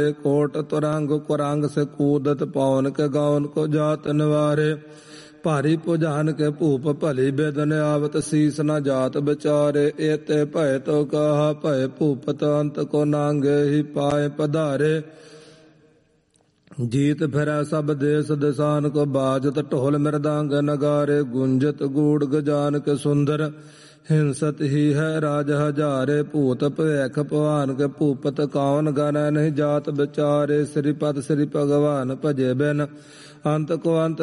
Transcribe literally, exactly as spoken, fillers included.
Coat तुरंग कुरंग से कूदत पवन के गावन को जात निवारे। भारी भुजान के भूप भली बेदन आवत शीस न जात बिचारे। एते भय तो कहा भय भूपत अंत को नांगे ही पाए पधारे। जीत फिरै सब देश दिसान को बाजत ढोल मृदंग नगारे। गुंजत गूढ़ गजान के सुंदर हिंसत ही है राज हजारे। भूत भैख भवान के भूपत कावन गण नहीं जात बिचारे। श्रीपद श्री भगवान भजे बिन अंत को अंत